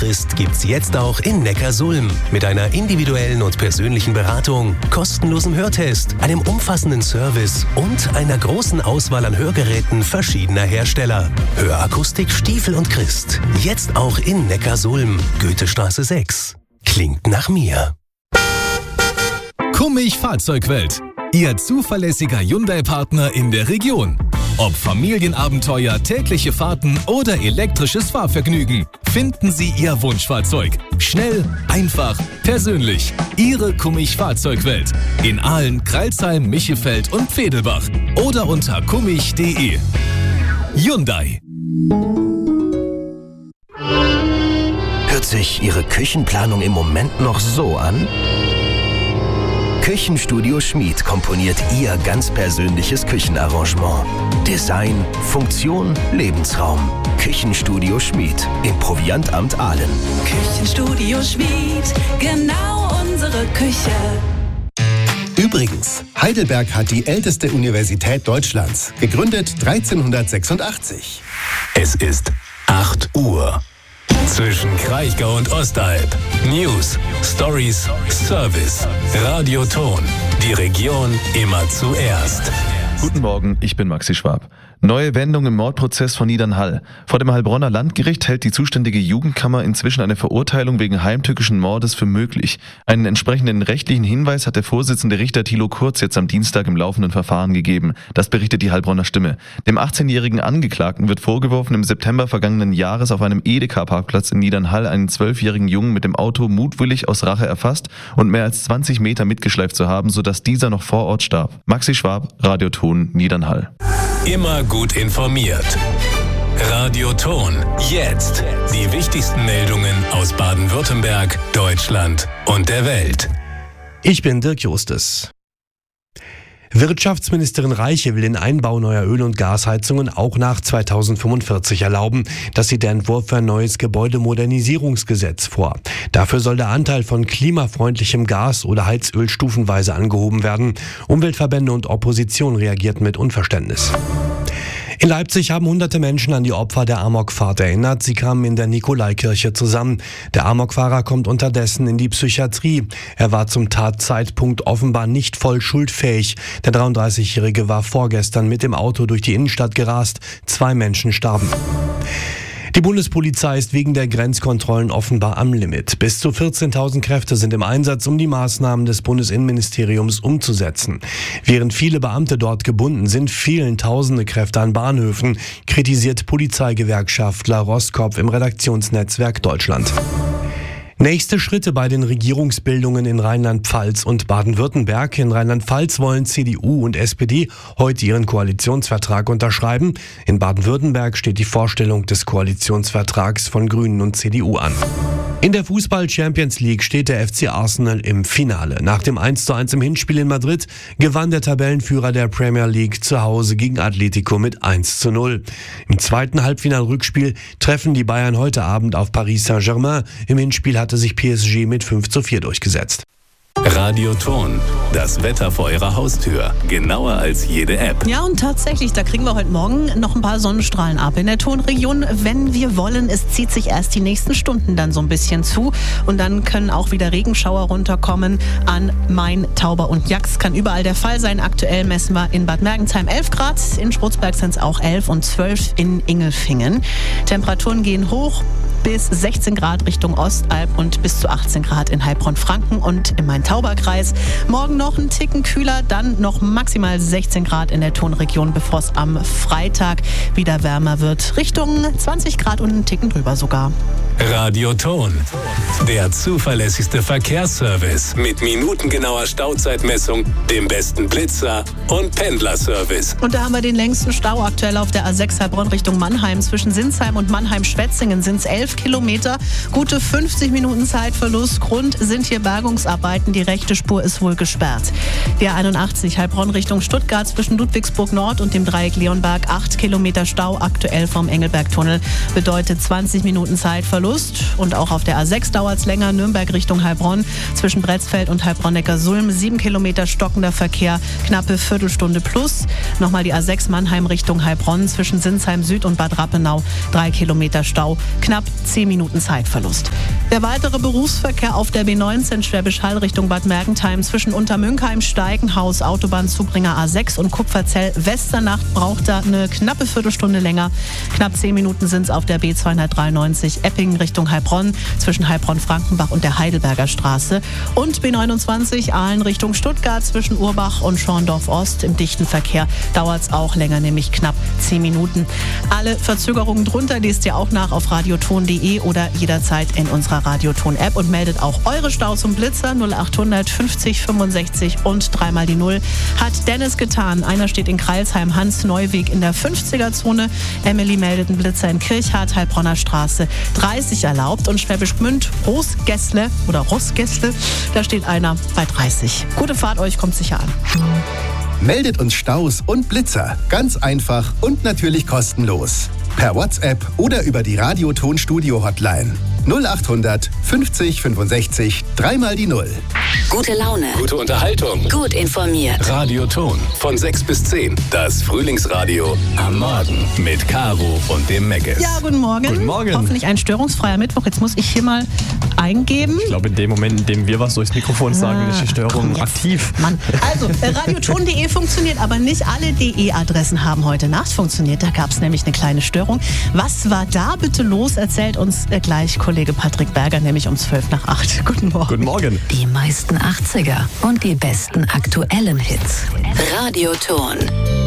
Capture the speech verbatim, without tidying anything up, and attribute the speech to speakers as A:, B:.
A: Christ gibt's jetzt auch in Neckarsulm. Mit einer individuellen und persönlichen Beratung, kostenlosem Hörtest, einem umfassenden Service und einer großen Auswahl an Hörgeräten verschiedener Hersteller. Hörakustik Stiefel und Christ. Jetzt auch in Neckarsulm. Goethestraße sechs. Klingt nach mir.
B: Kummig Fahrzeugwelt. Ihr zuverlässiger Hyundai-Partner in der Region. Ob Familienabenteuer, tägliche Fahrten oder elektrisches Fahrvergnügen, finden Sie Ihr Wunschfahrzeug. Schnell, einfach, persönlich. Ihre Kummig Fahrzeugwelt. In Aalen, Crailsheim, Michefeld und Pfedelbach. Oder unter kummig punkt de. Hyundai.
A: Hört sich Ihre Küchenplanung im Moment noch so an? Küchenstudio Schmid komponiert Ihr ganz persönliches Küchenarrangement. Design, Funktion, Lebensraum. Küchenstudio Schmid im Proviantamt Aalen.
C: Küchenstudio Schmid, genau unsere Küche.
D: Übrigens, Heidelberg hat die älteste Universität Deutschlands, gegründet dreizehnhundertsechsundachtzig.
A: Es ist acht Uhr. Zwischen Kraichgau und Ostalb. News, Stories, Service. Radioton. Die Region immer zuerst.
E: Guten Morgen, ich bin Maxi Schwab. Neue Wendung im Mordprozess von Niedernhall. Vor dem Heilbronner Landgericht hält die zuständige Jugendkammer inzwischen eine Verurteilung wegen heimtückischen Mordes für möglich. Einen entsprechenden rechtlichen Hinweis hat der Vorsitzende Richter Thilo Kurz jetzt am Dienstag im laufenden Verfahren gegeben. Das berichtet die Heilbronner Stimme. Dem achtzehnjährigen Angeklagten wird vorgeworfen, im September vergangenen Jahres auf einem Edeka-Parkplatz in Niedernhall einen zwölfjährigen Jungen mit dem Auto mutwillig aus Rache erfasst und mehr als zwanzig Meter mitgeschleift zu haben, sodass dieser noch vor Ort starb. Maxi Schwab, Radioton, Niedernhall.
A: Immer gut informiert. Radioton. Jetzt. Die wichtigsten Meldungen aus Baden-Württemberg, Deutschland und der Welt.
F: Ich bin Dirk Justus. Wirtschaftsministerin Reiche will den Einbau neuer Öl- und Gasheizungen auch nach zweitausendfünfundvierzig erlauben. Das sieht der Entwurf für ein neues Gebäudemodernisierungsgesetz vor. Dafür soll der Anteil von klimafreundlichem Gas oder Heizöl stufenweise angehoben werden. Umweltverbände und Opposition reagierten mit Unverständnis. In Leipzig haben hunderte Menschen an die Opfer der Amokfahrt erinnert. Sie kamen in der Nikolaikirche zusammen. Der Amokfahrer kommt unterdessen in die Psychiatrie. Er war zum Tatzeitpunkt offenbar nicht voll schuldfähig. Der dreiunddreißigjährige war vorgestern mit dem Auto durch die Innenstadt gerast. Zwei Menschen starben. Die Bundespolizei ist wegen der Grenzkontrollen offenbar am Limit. Bis zu vierzehntausend Kräfte sind im Einsatz, um die Maßnahmen des Bundesinnenministeriums umzusetzen. Während viele Beamte dort gebunden sind, fehlen tausende Kräfte an Bahnhöfen, kritisiert Polizeigewerkschaftler Roskopf im Redaktionsnetzwerk Deutschland. Nächste Schritte bei den Regierungsbildungen in Rheinland-Pfalz und Baden-Württemberg. In Rheinland-Pfalz wollen C D U und S P D heute ihren Koalitionsvertrag unterschreiben. In Baden-Württemberg steht die Vorstellung des Koalitionsvertrags von Grünen und C D U an. In der Fußball-Champions League steht der F C Arsenal im Finale. Nach dem eins zu eins im Hinspiel in Madrid gewann der Tabellenführer der Premier League zu Hause gegen Atletico mit eins zu null. Im zweiten Halbfinal-Rückspiel treffen die Bayern heute Abend auf Paris Saint-Germain. Im Hinspiel hatte sich P S G mit fünf zu vier durchgesetzt.
A: Radioton. Das Wetter vor Ihrer Haustür. Genauer als jede App.
C: Ja, und tatsächlich, da kriegen wir heute Morgen noch ein paar Sonnenstrahlen ab in der Tonregion, wenn wir wollen. Es zieht sich erst die nächsten Stunden dann so ein bisschen zu und dann können auch wieder Regenschauer runterkommen an Main, Tauber und Jax. Kann überall der Fall sein. Aktuell messen wir in Bad Mergentheim elf Grad, in Schrutzberg sind es auch elf und zwölf in Ingelfingen. Temperaturen gehen hoch bis sechzehn Grad Richtung Ostalb und bis zu achtzehn Grad in Heilbronn-Franken und im Main-Tauber-Kreis. Morgen noch ein Ticken kühler, dann noch maximal sechzehn Grad in der Tonregion, bevor es am Freitag wieder wärmer wird. Richtung zwanzig Grad und einen Ticken drüber sogar.
A: Radioton. Der zuverlässigste Verkehrsservice mit minutengenauer Stauzeitmessung, dem besten Blitzer und Pendlerservice.
C: Und da haben wir den längsten Stau aktuell auf der A sechs Heilbronn Richtung Mannheim. Zwischen Sinsheim und Mannheim-Schwetzingen sind es elf Kilometer. Gute fünfzig Minuten Zeitverlust. Grund sind hier Bergungsarbeiten. Die rechte Spur ist wohl gesperrt. Die A einundachtzig Heilbronn Richtung Stuttgart zwischen Ludwigsburg Nord und dem Dreieck Leonberg. acht Kilometer Stau aktuell vom Engelbergtunnel. Bedeutet zwanzig Minuten Zeitverlust. Zeitverlust. Und auch auf der A sechs dauert es länger. Nürnberg Richtung Heilbronn zwischen Bretzfeld und Heilbronn-Neckarsulm. Sieben Kilometer stockender Verkehr, knappe Viertelstunde plus. Nochmal die A sechs Mannheim Richtung Heilbronn zwischen Sinsheim Süd und Bad Rappenau. Drei Kilometer Stau, knapp zehn Minuten Zeitverlust. Der weitere Berufsverkehr auf der B neunzehn Schwäbisch Hall Richtung Bad Mergentheim zwischen Untermünkheim, Steigenhaus, Autobahnzubringer A sechs und Kupferzell Westernacht braucht da eine knappe Viertelstunde länger. Knapp zehn Minuten sind es auf der B zweihundertdreiundneunzig Eppingen Richtung Heilbronn zwischen Heilbronn-Frankenbach und der Heidelberger Straße. Und B neunundzwanzig Aalen Richtung Stuttgart zwischen Urbach und Schorndorf Ost. Im dichten Verkehr dauert es auch länger, nämlich knapp zehn Minuten. Alle Verzögerungen drunter lest ihr auch nach auf radioton punkt de oder jederzeit in unserer Radioton-App und meldet auch eure Staus und Blitzer null achthundert fünfzig fünfundsechzig und dreimal die Null. Hat Dennis getan. Einer steht in Kreilsheim, Hans Neuweg in der fünfziger-Zone. Emily meldet einen Blitzer in Kirchhardt, Heilbronner Straße dreißig erlaubt. Und Schwäbisch Gmünd, Rosgässle oder Rossgässle, da steht einer bei dreißig. Gute Fahrt, euch kommt sicher an.
D: Meldet uns Staus und Blitzer. Ganz einfach und natürlich kostenlos. Per WhatsApp oder über die Radioton-Studio-Hotline. null achthundert fünfzig fünfundsechzig dreimal die Null.
G: Gute Laune.
A: Gute Unterhaltung.
G: Gut informiert.
A: Radioton von sechs bis zehn. Das Frühlingsradio am Morgen mit Caro und dem Meckes.
C: Ja, guten Morgen.
H: Guten Morgen.
C: Hoffentlich ein störungsfreier Mittwoch. Jetzt muss ich hier mal eingeben.
H: Ich glaube, in dem Moment, in dem wir was durchs Mikrofon sagen,
C: Ah,
H: ist die Störung
C: komm jetzt.
H: aktiv.
C: Mann. Also, äh, radioton punkt de funktioniert, aber nicht alle D E-Adressen haben heute Nacht funktioniert. Da gab es nämlich eine kleine Störung. Was war da bitte los? Erzählt uns äh, gleich Kollege Patrick Berger, nämlich um zwölf nach acht. Guten Morgen.
H: Guten Morgen.
G: Die meisten achtziger und die besten aktuellen Hits. Radioton.